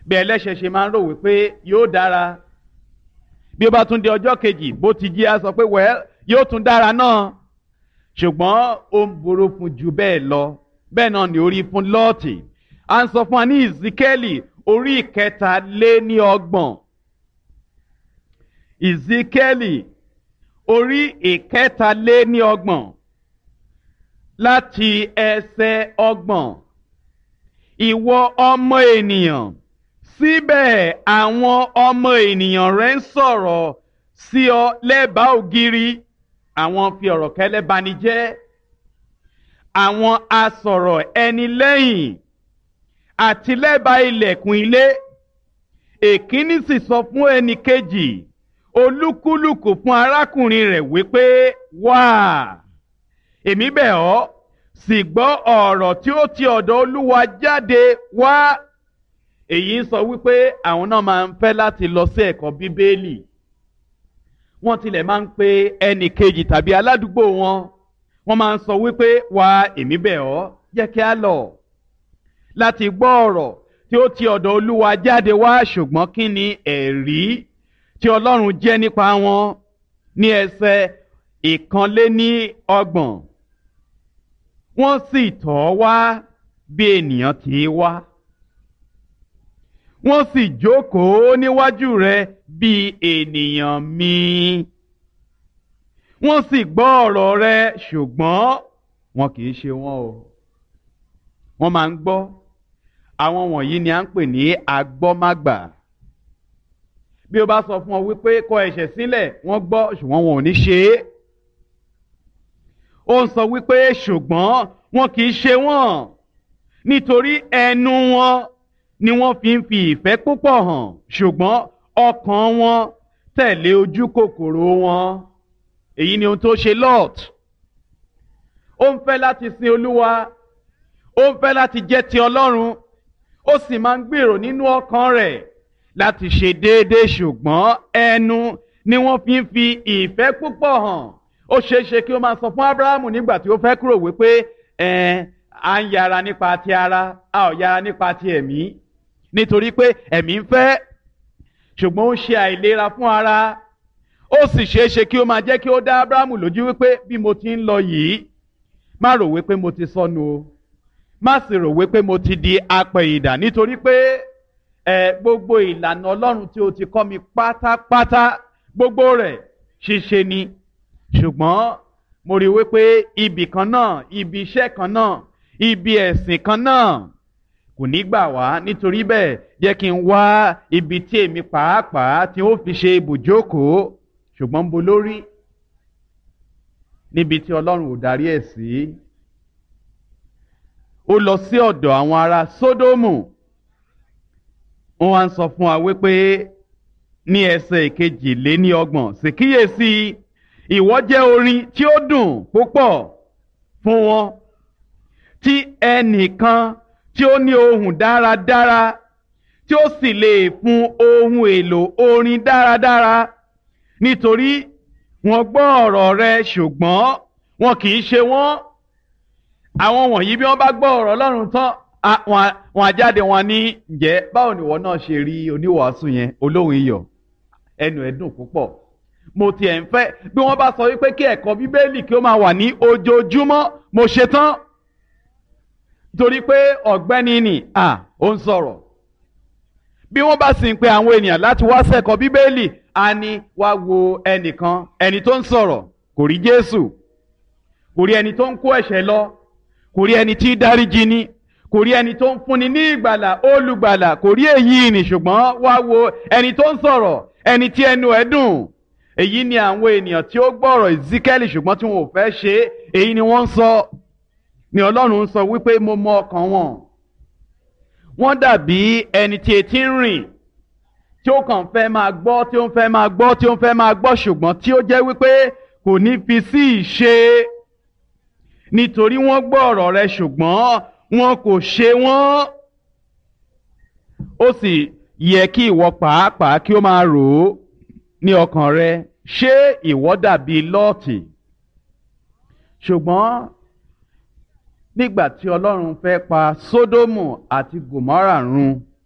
bí ẹlẹ́ṣẹ̀ ṣe máa ń rò wípé yóò dára, bí ó bá tún di ọjọ́ kejì bó ti jí á sọ pé yóò tún dára náà. Ṣùgbọ́n ó ń burú fún ju bẹ́ẹ̀ lọ. Bẹ́ẹ̀ náà ni ó rí fún Lọ́ọ̀tì. À ń sọ fún wa ní Ìsíkẹ́lì orí 23. Ìsíkẹ́lì orí 23 láti ẹsẹ̀ 30. Ìwọ ọmọ ènìyàn, síbẹ̀ àwọn ọmọ ènìyàn rẹ̀ ń sọ̀rọ̀ sí ọ lẹ́bàá ògiri. Àwọn fi ọ̀rọ̀ kẹ́lẹ́ bani jẹ́. Àwọn asọ̀rọ̀ ẹni lẹ́yìn àti lẹ́bàá ilẹ̀kùn ilé. Èkíní sì sọ fún ẹnì kejì, olúkúlùkù fún arákùnrin rẹ̀ wípé, wá, èmi bẹ̀ ọ́, sì gbọ́ ọ̀rọ̀ tí ó ti ọ̀dọ̀ Olúwa jáde wá. Èyí ń sọ wípé àwọn náà máa ń fẹ́ láti lọ sí ẹ̀kọ́ Bíbélì. Wọ́n tilẹ̀ máa ń pe ẹnì kejì tàbí aládùúgbò wọn. Wọ́n máa ń sọ wípé, wá, èmi bẹ̀ ọ́, jẹ́ kí a lọ láti gbọ́ ọ̀rọ̀ tí ó ti ọ̀dọ̀ Olúwa jáde wá. Ṣùgbọ́n kí ni ẹ̀rí tí Ọlọ́run jẹ́ nípa wọn? Ní ẹsẹ̀ 31. Wọ́n sì tọ̀ ọ́ wá bí ènìyàn ti wá. Wọ́n sì jókòó níwájú rẹ̀ bí ènìyàn mi. Wọ́n sì gbọ́ ọ̀rọ̀ rẹ̀, ṣùgbọ́n wọn kì í ṣe wọn o. Wọ́n máa ń gbọ́. Àwọn wọ̀nyí ni à ń pè ní agbọ́mágbà. Bí o bá sọ fún ọ wípé kọ ẹ̀ṣẹ̀ sílẹ̀, wọ́n gbọ́ ṣùgbọ́n wọn ò ní ṣe é. Ó ń sọ wípé ṣùgbọ́n wọn kì í ṣe wọ́n, nítorí ẹnu wọn ni wọ́n fi ń fi ìfẹ́ púpọ̀ hàn, ṣùgbọ́n ọkàn wọn tẹ̀lé ojú kòkòrò wọn. Èyí ni ohun tó ṣe Lot. Ó ń fẹ́ láti sin Olúwa, ó ń fẹ́ láti jẹ́ ti Ọlọ́run, ó sì máa ń gbèrò nínú ọkàn rẹ̀ láti ṣe déédéé, ṣùgbọ́n ẹnu ni wọ́n fi ń fi ìfẹ́ púpọ̀ hàn. Ó ṣeé ṣe kí ó máa sọ fún Ábúráhámù nígbà tí ó fẹ́ kúrò wípé à ń yára nípa ti ara, a ò yára nípa ti ẹ̀mí, nítorí pé ẹ̀mí ń fẹ́ ṣùgbọ́n ó ṣe àìlera fún ara. Ó sì ṣeé ṣe kí ó máa jẹ́ kí ó dá Ábúráhámù lójú wípé bí mo ti ń lọ yìí, má rò wípé mo ti sọnù o, má sì rò wípé mo ti di apẹ̀yìndà, nítorí pé gbogbo ìlànà Ọlọ́run tí o ti kọ́ mi pátápátá, gbogbo rẹ̀ ṣíṣe ni. Ṣùgbọ́n mo rí wípé ibì kan náà, ibi iṣẹ́ kan náà, ibi ẹ̀sìn kan náà kò ní gbà wá. Nítorí bẹ́ẹ̀ jẹ́ kí n wá ibi tí èmi pàápàá tí ó fi ṣe ibùjókòó. Ṣùgbọ́n bo lórí níbi tí Ọlọ́run ò darí ẹ̀ sí. Ó lọ sí ọ̀dọ̀ àwọn ará Sódómù. Wọ́n wá ń sọ fún wa wípé ní ẹsẹ̀ 22, sì kíyèsí, ìwọ jẹ́ orin tí ó dùn púpọ̀ fún wọn, tí ẹnìkan tí ó ní ohùn dáradára, tí ó sì lè fún ohun èlò orin dáradára, nítorí wọ́n gbọ́ ọ̀rọ̀ rẹ, ṣùgbọ́n wọn kì í ṣe wọ́n. Àwọn wọ̀nyí bí wọ́n bá gbọ́ ọ̀rọ̀ Ọlọ́run tán, wọn á jáde wọn ní, ǹjẹ́ báwo ni ìwọ náà ṣe rí oníwàásù yẹn olóhùn iyọ̀, ẹnu ẹ̀ dùn púpọ̀. Mo tiẹ̀ ń fẹ́ bí wọ́n bá sọ wípé kí ẹ̀kọ́ Bíbélì kí ó máa wà ní ojoojúmọ́, mo ṣe tán. Torí pé ọ̀gbẹ́ni nì ó ń sọ̀rọ̀. Bí wọ́n bá sì ń pe àwọn ènìyàn láti wá sẹ́kọ̀ọ́ Bíbélì, a ní wá wo ẹnìkan, ẹni tó ń sọ̀rọ̀ kò rí Jésù, kò rí ẹni tó ń kó ẹ̀ṣẹ̀ lọ, kò rí ẹni tí dáríjì ni, kò rí ẹni tó ń fúnni ní ìgbàlà, olùgbàlà, kò rí èyí nì, ṣùgbọ́n wá wo ẹni tó ń sọ̀rọ̀, ẹni tí ẹnu ẹ̀ dùn. Èyí ni àwọn ènìyàn tí ó gbọ́rọ̀ Ìsíkẹ́lì ṣùgbọ́n tí wọn ò fẹ́ ṣe é. Èyí ni wọ́n ń sọ, ni Ọlọ́run ń sọ wípé mo mọ ọkàn wọn. Wọ́n dàbí ẹni tí etí ń rìn, tí ó kàn fẹ́ máa gbọ́, tí ó ń fẹ́ máa gbọ́, tí ó ń fẹ́ máa gbọ́, ṣùgbọ́n tí ó jẹ́ wípé kò ní fi sí ìṣe. Nítorí wọ́n gbọ́ ọ̀rọ̀ rẹ ṣùgbọ́n wọn kò ṣe wọ́n. Ó sì yẹ kí ìwọ pàápàá kí ó máa rò ó ní ọkàn rẹ, ṣé ìwọ dàbí Lọ́ọ̀tì? Ṣùgbọ́n nígbà tí Ọlọ́run fẹ́ pa Sódómù àti Gòmórà run,